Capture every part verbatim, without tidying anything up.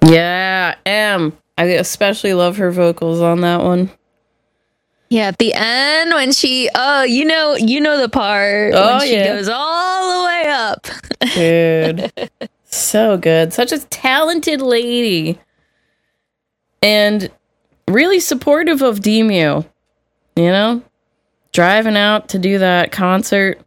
Yeah, M. I especially love her vocals on that one. Yeah, at the end when she, oh, you know, you know the part Oh, when she yeah. goes all the way up. Dude, so good. Such a talented lady. And really supportive of Demu. You know? Driving out to do that concert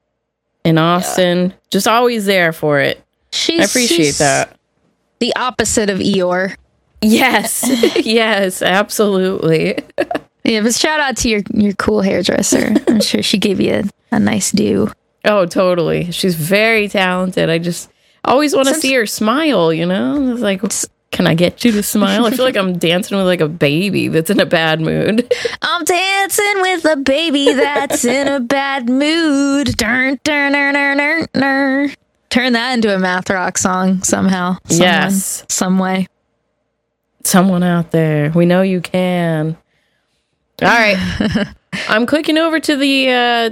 in Austin. Yeah. Just always there for it. She's, I appreciate she's that. The opposite of Eeyore. Yes. Yes, absolutely. Yeah, but shout out to your, your cool hairdresser. I'm sure she gave you a, a nice do. Oh, totally. She's very talented. I just always want to see her smile, you know? It's like, can I get you to smile? I feel like I'm dancing with like a baby that's in a bad mood. I'm dancing with a baby that's in a bad mood. Dun, dun, dun, dun, dun, dun. Turn that into a math rock song somehow. Someone, yes. Some way. Someone out there. We know you can. All right. I'm clicking over to the uh,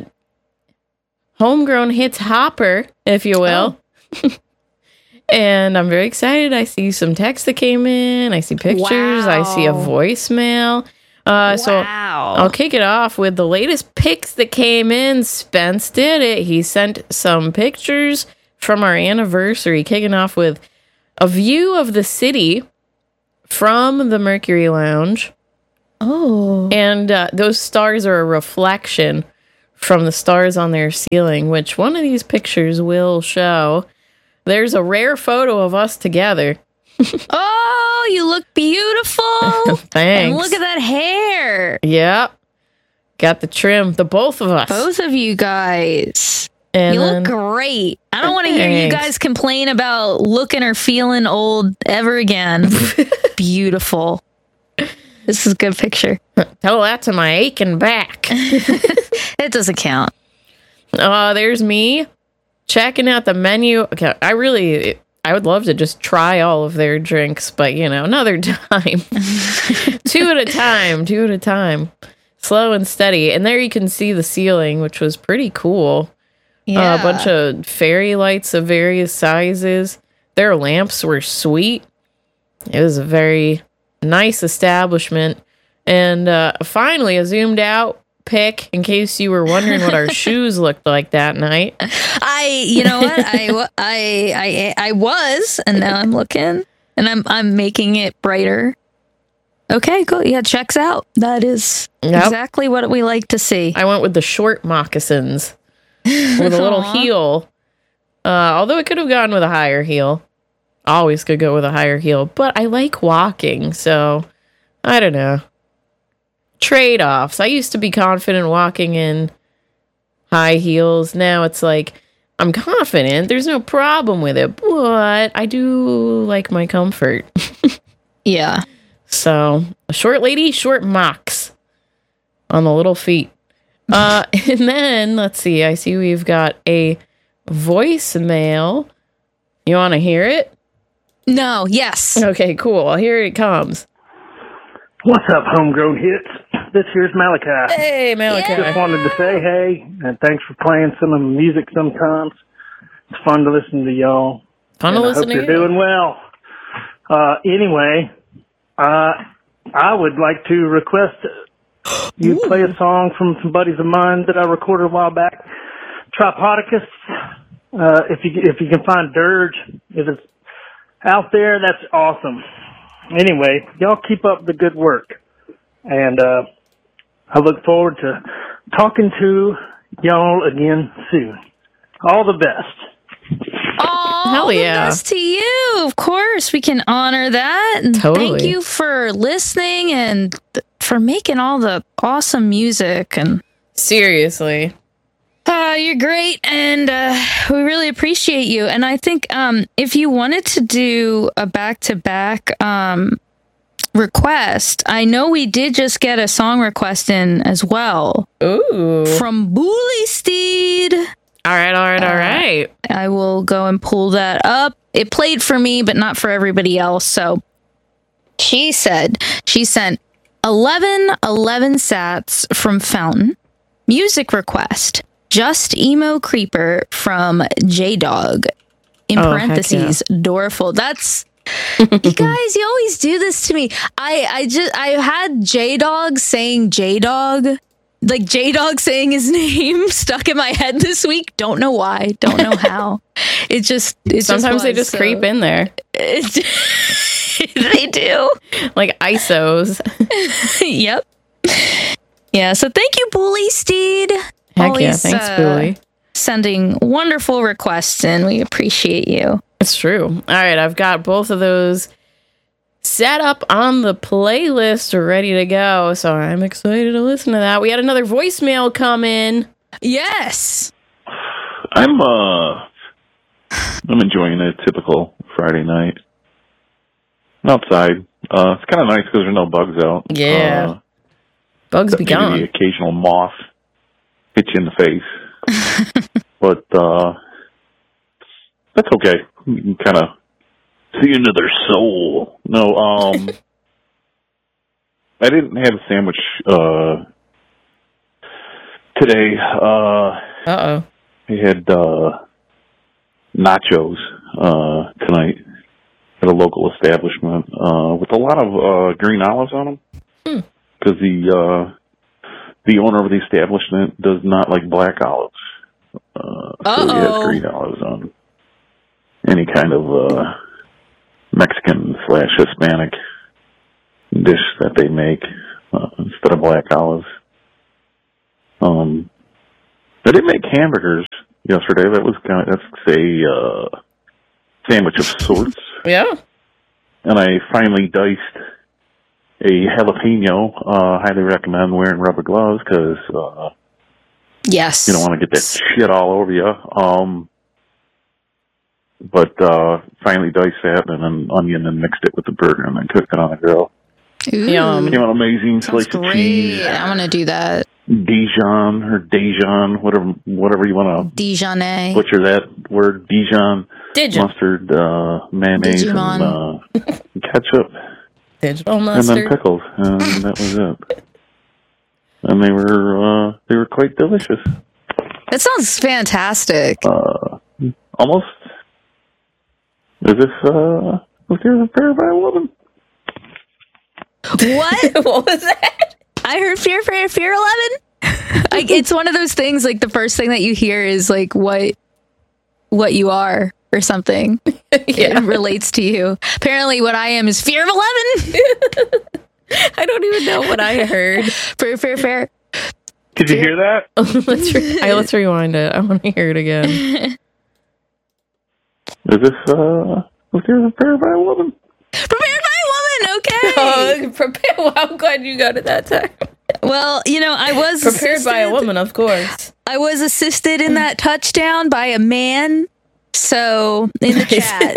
Homegrown Hits Hopper, if you will. Oh. And I'm very excited. I see some text that came in. I see pictures. Wow. I see a voicemail. Uh, wow. So I'll kick it off with the latest pics that came in. Spence did it. He sent some pictures from our anniversary, kicking off with a view of the city from the Mercury Lounge. Oh. And uh, those stars are a reflection from the stars on their ceiling, which one of these pictures will show. There's a rare photo of us together. Oh, you look beautiful. Thanks. And look at that hair. Yep. Got the trim, the both of us. Both of you guys. And you then, look great. I don't want to hear you guys complain about looking or feeling old ever again. Beautiful. This is a good picture. Tell that to my aching back. It doesn't count. Uh, there's me checking out the menu. Okay, I really, I would love to just try all of their drinks, but you know, another time. Two at a time, two at a time. Slow and steady. And there you can see the ceiling, which was pretty cool. Yeah. Uh, a bunch of fairy lights of various sizes. Their lamps were sweet. It was a very nice establishment. And uh, finally, a zoomed out pic in case you were wondering what our shoes looked like that night. I, you know what? I, I, I, I was, and now I'm looking, and I'm, I'm making it brighter. Okay, cool. Yeah, checks out. That is yep. exactly what we like to see. I went with the short moccasins with a little heel. Uh, although it could have gone with a higher heel. Always could go with a higher heel, but I like walking, so I don't know. Trade-offs. I used to be confident walking in high heels. Now it's like, I'm confident. There's no problem with it, but I do like my comfort. Yeah. So, a short lady, short mocks on the little feet. Uh, and then, let's see, I see we've got a voicemail. You want to hear it? No, yes. Okay, cool. Well, here it comes. What's up, Homegrown Hits? This here's Malachi. Hey, Malachi. Yeah. Just wanted to say hey, and thanks for playing some of the music sometimes. It's fun to listen to y'all. Fun to and listen I hope to you're you. doing well. Uh, anyway, uh, I would like to request you Ooh. play a song from some buddies of mine that I recorded a while back. Tripodicus. Uh, if you if you can find Dirge, if it's out there, that's awesome. Anyway, y'all keep up the good work. And uh, I look forward to talking to y'all again soon. All the best. Oh, hell yeah. The best to you. Of course, we can honor that. And totally. Thank you for listening and th- for making all the awesome music. And seriously. Uh, you're great, and uh, we really appreciate you. And I think um, if you wanted to do a back-to-back um, request, I know we did just get a song request in as well. Ooh. From Bully Steed. All right, all right, all right. Uh, I will go and pull that up. It played for me, but not for everybody else. So she said, she sent eleven eleven sats from Fountain. Music request. Just Emo Creeper from J-Dog. In oh, parentheses, yeah. Doorful. That's You guys, you always do this to me. I, I just, I had J Dog saying J Dog, like J Dog saying his name stuck in my head this week. Don't know why. Don't know how. It just, it Sometimes just they was, just so. creep in there. It, they do. Like I S Os. Yep. Yeah. So thank you, Bully Steed. Heck Always, yeah. Thanks, uh, Bully. Sending wonderful requests in. We appreciate you. It's true. All right. I've got both of those set up on the playlist ready to go. So I'm excited to listen to that. We had another voicemail come in. Yes. I'm, uh, I'm enjoying a typical Friday night. I'm outside. Uh, it's kind of nice because there's no bugs out. Yeah. Uh, Bugs be maybe gone. the occasional moth hit you in the face. But, uh, that's okay. You can kind of see into their soul. No, um, I didn't have a sandwich, uh, today. Uh, Uh-oh. I had, uh, nachos, uh, tonight at a local establishment, uh, with a lot of, uh, green olives on them. Hmm. Cause the, uh, the owner of the establishment does not like black olives. Uh, so he has green olives on any kind of, uh, Mexican slash Hispanic dish that they make, uh, instead of black olives. Um, they did make hamburgers yesterday. That was kind of, that's a, uh, sandwich of sorts. Yeah. And I finally diced a jalapeno. Uh, highly recommend wearing rubber gloves because, uh, Yes. you don't want to get that shit all over you. Um, but, uh, finally diced that and then onion and mixed it with the burger and then cooked it on the grill. Ooh. Yum. Came out amazing. Sounds Slice of great. cheese. I'm gonna do that. Dijon or Dijon, whatever, whatever you want to Dijonais. butcher that word. Dijon. Digital. Mustard, uh, mayonnaise, Digimon. and, uh, ketchup. Digital And then mustard. pickles, and that was it. And they were, uh, they were quite delicious. That sounds fantastic. Uh, almost as if, uh, was there prepared by a woman. What? What was that? I heard fear, fear, fear eleven. Like it's one of those things. Like the first thing that you hear is like what, what you are or something. Yeah. It relates to you. Apparently, what I am is fear of eleven. I don't even know what I heard. Fear, fear, fear. Did you hear that? let's, re- I, let's rewind it. I want to hear it again. As if, uh, was there prepared by a woman. Prepared by a woman. Okay. Oh, prepare. Well, I'm glad you got it that time. Well, you know, I was Prepared by a assisted- woman, of course. I was assisted in that touchdown by a man. So in the chat,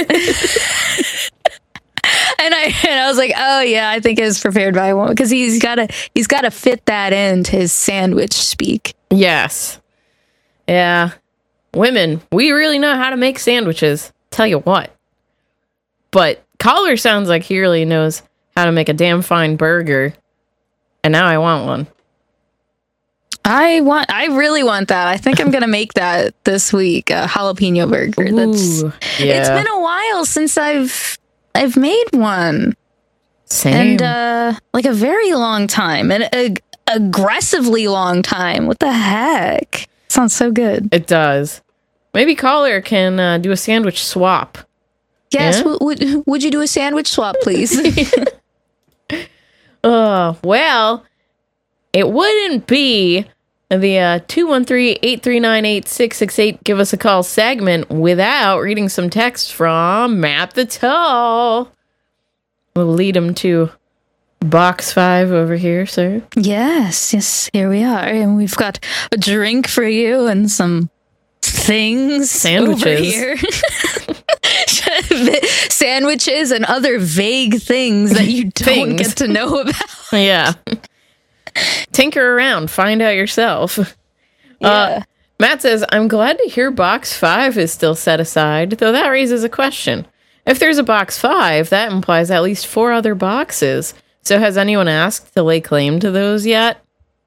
and I and I was like, oh yeah, I think it was prepared by a woman because he's got to he's got to fit that into his sandwich speak. Yes. Yeah. Women, we really know how to make sandwiches. Tell you what. But Collar sounds like he really knows how to make a damn fine burger. And now I want one. I want, I really want that. I think I'm gonna make that this week. A jalapeno burger. That's Ooh, yeah. It's been a while since I've I've made one, Same. and uh, like a very long time, and a, aggressively long time. What the heck? Sounds so good. It does. Maybe Collar can uh, do a sandwich swap. Yes. Yeah? W- would would you do a sandwich swap, please? Uh, well, it wouldn't be the uh, two one three, eight three nine, eight six six eight give us a call segment without reading some text from Matt the Tall. We'll lead him to box five over here, sir. Yes, yes, here we are. And we've got a drink for you and some things Sandwiches. over here. Sandwiches and other vague things that you don't Things. get to know about. Yeah. Tinker around, find out yourself. Yeah. Uh, Matt says, I'm glad to hear box five is still set aside, though that raises a question. If there's a box five, that implies at least four other boxes. So has anyone asked to lay claim to those yet?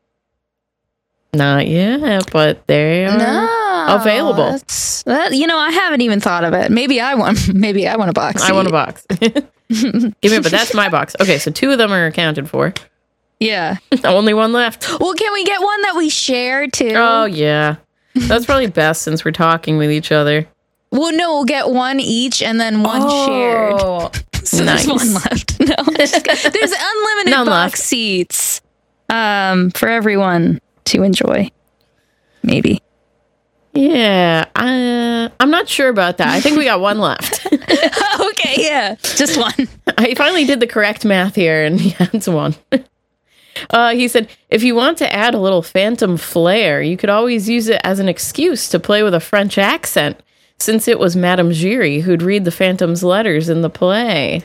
Not yet, but they are No, available. that's- that, you know, I haven't even thought of it. Maybe I want. Maybe I want a box. I want a box. Give me, but that's my box. Okay, so two of them are accounted for. Yeah. Only one left. Well, can we get one that we share too? Oh, yeah. That's probably best since we're talking with each other. Well, no, we'll get one each and then one oh, shared. So nice. There's one left. No, there's unlimited None box left. seats um, for everyone to enjoy. Maybe. Yeah, uh, I'm not sure about that. I think we got one left. Okay, yeah, just one. I finally did the correct math here, and yeah, it's one. Uh, he said, if you want to add a little phantom flair, you could always use it as an excuse to play with a French accent, since it was Madame Giry who'd read the Phantom's letters in the play.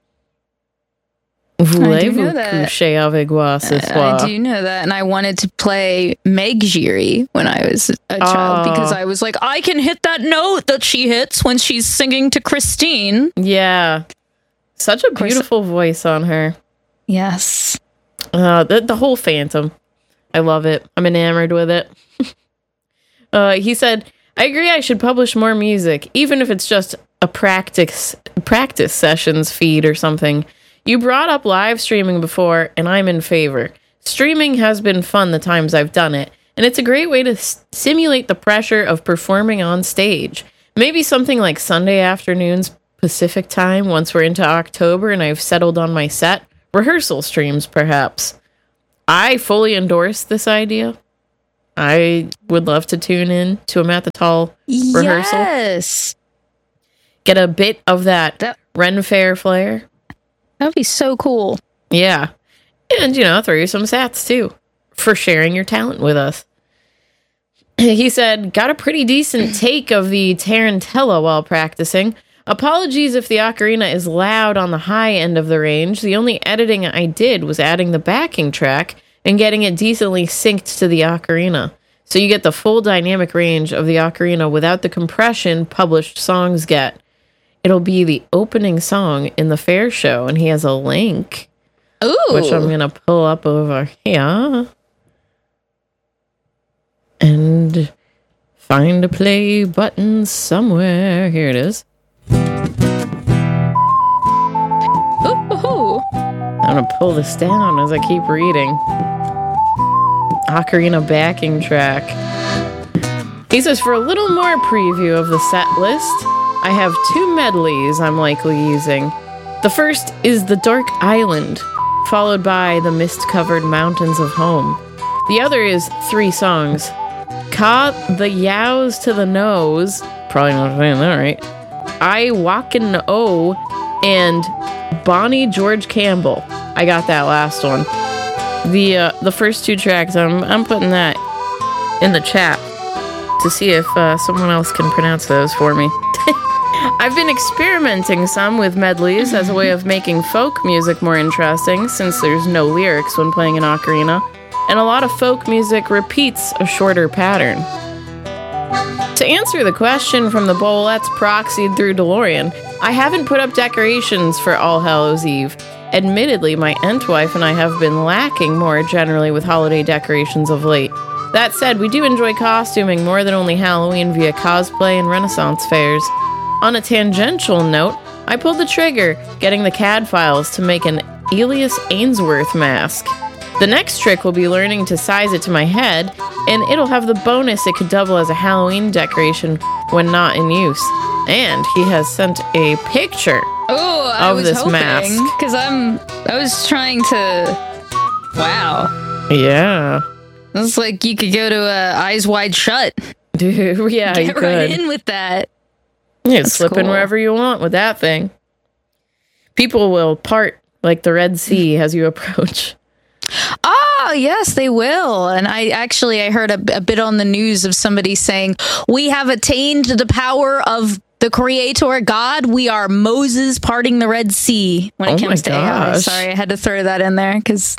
Voulez-vous coucher avec moi ce soir? I do know that, and I wanted to play Meg Giry when I was a child Oh. because I was like, I can hit that note that she hits when she's singing to Christine. Yeah. Such a course- beautiful voice on her. Yes. Uh, the, the whole Phantom. I love it. I'm enamored with it. uh, he said, I agree I should publish more music, even if it's just a practice practice sessions feed or something. You brought up live streaming before, and I'm in favor. Streaming has been fun the times I've done it, and it's a great way to s- simulate the pressure of performing on stage. Maybe something like Sunday afternoons Pacific time once we're into October and I've settled on my set. Rehearsal streams, perhaps. I fully endorse this idea. I would love to tune in to a Matt the Tall rehearsal. Yes. Get a bit of that, That- Ren Fair flair. That'd be so cool. Yeah. And, you know, throw you some sats, too, for sharing your talent with us. He said, got a pretty decent take of the Tarantella while practicing. Apologies if the ocarina is loud on the high end of the range. The only editing I did was adding the backing track and getting it decently synced to the ocarina. So you get the full dynamic range of the ocarina without the compression published songs get. It'll be the opening song in the fair show, and he has a link, Ooh. which I'm going to pull up over here and find a play button somewhere. Here it is. Ooh. I'm going to pull this down as I keep reading. Ocarina backing track. He says, for a little more preview of the set list, I have two medleys I'm likely using. The first is The Dark Island, followed by The Mist-Covered Mountains of Home. The other is three songs. Ka the Yows to the Nose, probably not saying that right, I Walkin' O, and Bonnie George Campbell. I got that last one. The uh, the first two tracks, I'm I'm putting that in the chat to see if uh, someone else can pronounce those for me. I've been experimenting some with medleys as a way of making folk music more interesting, since there's no lyrics when playing an ocarina, and a lot of folk music repeats a shorter pattern. To answer the question from the Bolettes proxied through DeLorean, I haven't put up decorations for All Hallows Eve. Admittedly, my Entwife and I have been lacking more generally with holiday decorations of late. That said, we do enjoy costuming more than only Halloween via cosplay and Renaissance fairs. On a tangential note, I pulled the trigger, getting the C A D files to make an Elias Ainsworth mask. The next trick will be learning to size it to my head, and it'll have the bonus it could double as a Halloween decoration when not in use. And he has sent a picture Oh, I of was this hoping, mask. because I'm. I was trying to. Wow, Yeah. it's like you could go to uh, Eyes Wide Shut. Dude, yeah, you Get could. right in with that. You can That's slip in cool. wherever you want with that thing. People will part like the Red Sea as you approach. Oh, yes, they will. And I actually I heard a, a bit on the news of somebody saying, we have attained the power of the creator God. We are Moses parting the Red Sea when it Oh my comes to A I. gosh. Sorry, I had to throw that in there because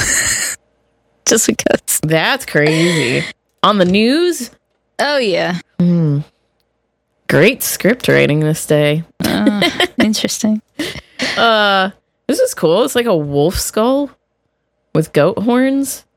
just because. That's crazy. On the news, Oh, yeah. great script writing this day. Uh, interesting. Uh, this is cool. It's like a wolf skull with goat horns.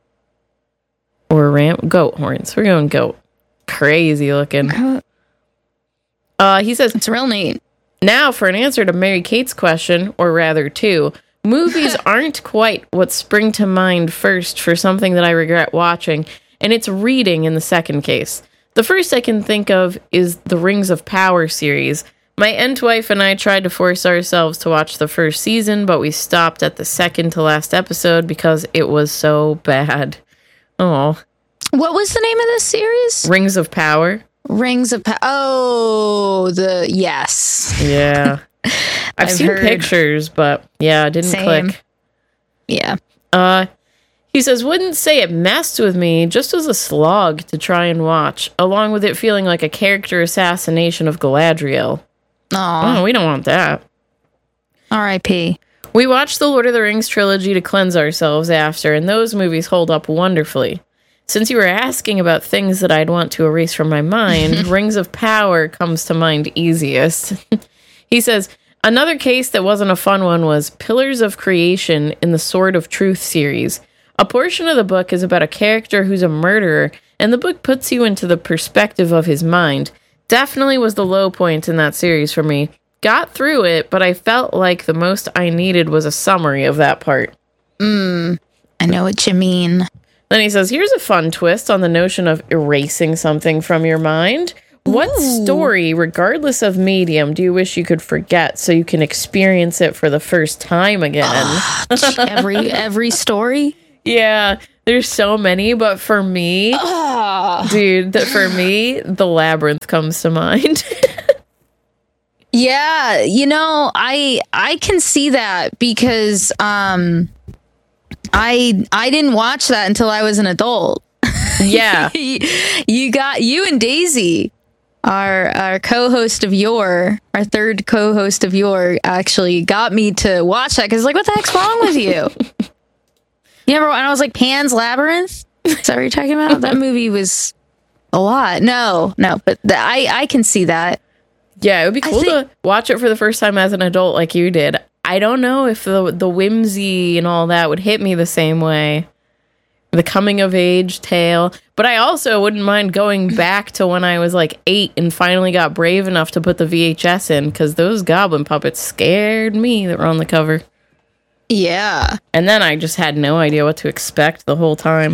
Or ram goat horns. We're going goat. Crazy looking. Uh, he says, It's real neat. Now, for an answer to Mary Kate's question, or rather two, movies aren't quite what spring to mind first for something that I regret watching, and it's reading in the second case. The first I can think of is the Rings of Power series. My Entwife and I tried to force ourselves to watch the first season, but we stopped at the second to last episode because it was so bad. Oh. What was the name of this series? Rings of Power. Rings of Power. Oh, the yes. Yeah. I've, I've seen heard. pictures, but yeah, it didn't Same. click. Yeah. Uh, he says, wouldn't say it messed with me, just as a slog to try and watch, along with it feeling like a character assassination of Galadriel. Aww. Oh, we don't want that. R I P We watched the Lord of the Rings trilogy to cleanse ourselves after, and those movies hold up wonderfully. Since you were asking about things that I'd want to erase from my mind, Rings of Power comes to mind easiest. He says, another case that wasn't a fun one was Pillars of Creation in the Sword of Truth series. A portion of the book is about a character who's a murderer, and the book puts you into the perspective of his mind. Definitely was the low point in that series for me. Got through it, but I felt like the most I needed was a summary of that part. Mm, I know what you mean. Then he says, here's a fun twist on the notion of erasing something from your mind. What Ooh. story, regardless of medium, do you wish you could forget so you can experience it for the first time again? Uh, every every story? Yeah, there's so many, but for me, uh. dude, for me, The Labyrinth comes to mind. Yeah, you know, I I can see that because um I I didn't watch that until I was an adult. Yeah. you got you and Daisy, our our co-host of Yore, our third co-host of Yore, actually got me to watch that because like, what the heck's wrong with you? You remember when I was like, Pan's Labyrinth? Is that what you're talking about? That movie was a lot. No, no, but the, I I can see that. Yeah, it would be cool think- to watch it for the first time as an adult like you did. I don't know if the the whimsy and all that would hit me the same way. The coming of age tale. But I also wouldn't mind going back to when I was like eight and finally got brave enough to put the V H S in, because those goblin puppets scared me that were on the cover. Yeah. And then I just had no idea what to expect the whole time.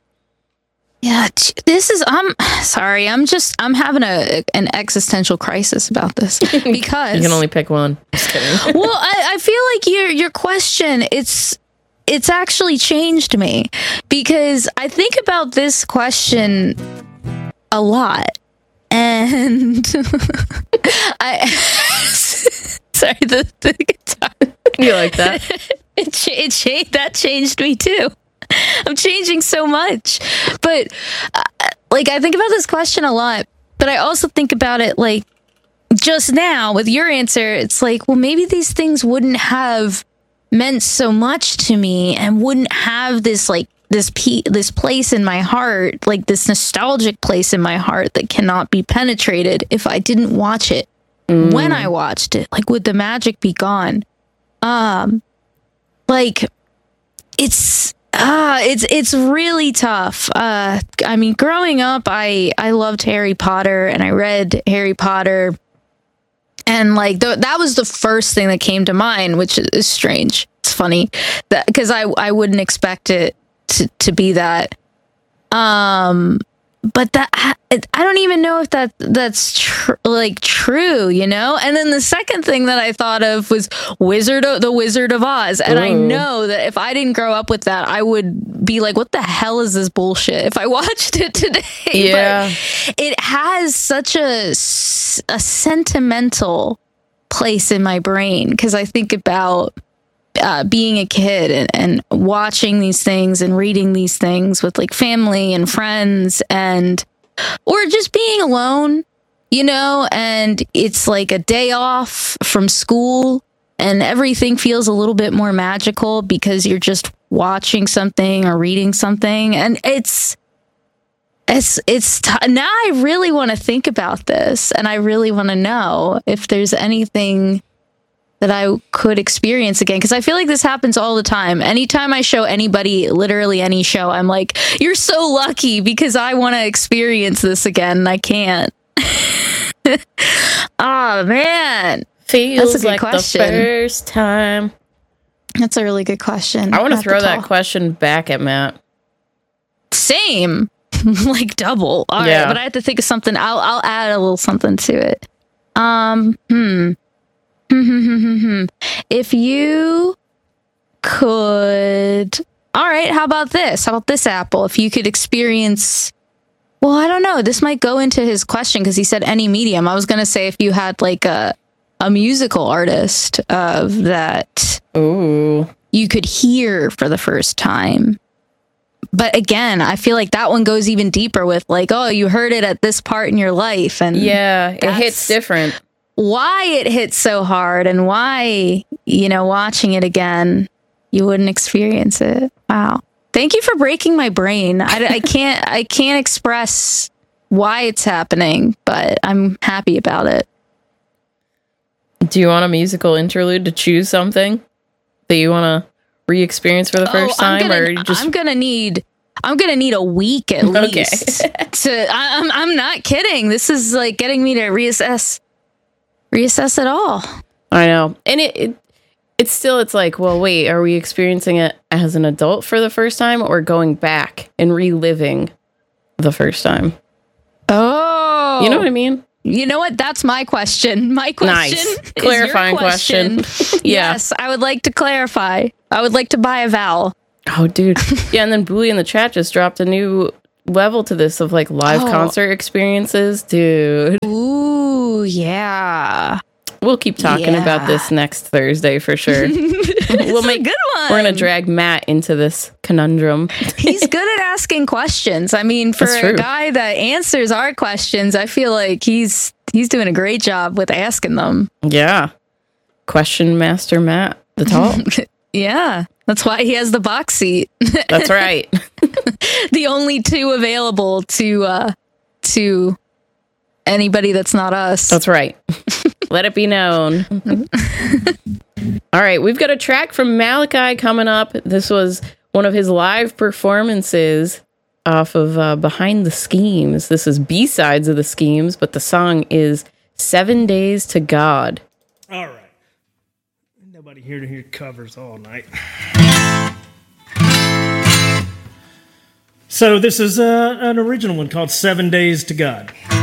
Yeah, this is, I'm sorry, I'm just, I'm having a an existential crisis about this because... You can only pick one. Just kidding. Well, I, I feel like your your question, it's it's actually changed me because I think about this question a lot. And I... Sorry, the, the guitar. You like that? it cha- it cha- that changed me too. I'm changing so much. But uh, like I think about this question a lot, but I also think about it like just now with your answer, it's like, well, maybe these things wouldn't have meant so much to me and wouldn't have this like this pe- this place in my heart, like this nostalgic place in my heart that cannot be penetrated if I didn't watch it. Mm. When I watched it, like would the magic be gone? Um like it's Ah, it's it's really tough. Uh, I mean, growing up, I I loved Harry Potter, and I read Harry Potter, and like th- that was the first thing that came to mind, which is strange. It's funny that because I I wouldn't expect it to to be that. Um, but that I don't even know if that that's tr- like true, you know. And then the second thing that I thought of was Wizard of the Wizard of Oz, and Ooh. I know that if I didn't grow up with that, I would be like, "What the hell is this bullshit?" If I watched it today, yeah, but it has such a a sentimental place in my brain because I think about. Uh, being a kid and, and watching these things and reading these things with like family and friends and or just being alone, you know, and it's like a day off from school and everything feels a little bit more magical because you're just watching something or reading something. And it's it's it's t- now I really want to think about this and I really want to know if there's anything that I could experience again. Because I feel like this happens all the time. Anytime I show anybody, literally any show, I'm like, you're so lucky because I want to experience this again and I can't. Oh, man. Feels That's a good like question. the first time. That's a really good question. I want to Not throw the that tall. question back at Matt. Same. Like double. All Yeah. right, but I have to think of something. I'll I'll add a little something to it. Um, hmm. If you could, all right, how about this? How about this, Apple? If you could experience, well, I don't know. This might go into his question because he said any medium. I was going to say if you had like a, a musical artist of that Ooh. you could hear for the first time. But again, I feel like that one goes even deeper with like, oh, you heard it at this part in your life. And Yeah, it that's hits different. why it hits so hard and why, you know, watching it again, you wouldn't experience it. Wow. Thank you for breaking my brain. I, I can't, I can't express why it's happening, but I'm happy about it. Do you want a musical interlude to choose something that you want to re-experience for the first oh, I'm time, gonna, or you just I'm gonna need, I'm gonna need a week at Okay. least. to, I, I'm, I'm not kidding. This is like getting me to reassess, reassess it all. I know, and it, it it's still it's like, well, wait, are we experiencing it as an adult for the first time, or going back and reliving the first time? Oh, You know what I mean? You know what? That's my question. My question Nice. is Clarifying your question. question. Yeah. Yes, I would like to clarify. I would like to buy a vowel. Oh, dude. Yeah, and then Booley in the chat just dropped a new level to this of like live Oh. concert experiences, dude. Ooh, yeah. We'll keep talking Yeah. about this next Thursday for sure. We'll make a good one. We're gonna drag Matt into this conundrum. He's good at asking questions. I mean, for That's a true. guy that answers our questions, I feel like he's he's doing a great job with asking them. Yeah. Question Master Matt, the tall. Yeah. That's why he has the box seat. That's right. The only two available to uh to anybody that's not us. That's right. Let it be known. All right, we've got a track from Malachi coming up. This was one of his live performances off of uh, Behind the Schemes. This is B-sides of the Schemes, but the song is Seven Days to God. All right. Nobody here to hear covers all night. So this is uh, an original one called Seven Days to God.